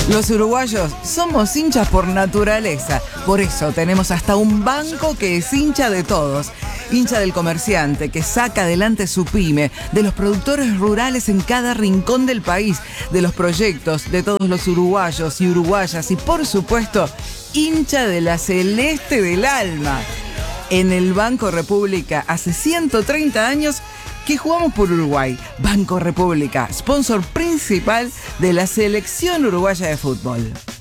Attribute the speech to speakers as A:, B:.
A: Los uruguayos somos hinchas por naturaleza, por eso tenemos hasta un banco que es hincha de todos. Hincha del comerciante que saca adelante su pyme, de los productores rurales en cada rincón del país, de los proyectos de todos los uruguayos y uruguayas y por supuesto, hincha de la celeste del alma. En el Banco República hace 130 años que jugamos por Uruguay. Banco República, sponsor principal de la selección uruguaya de fútbol.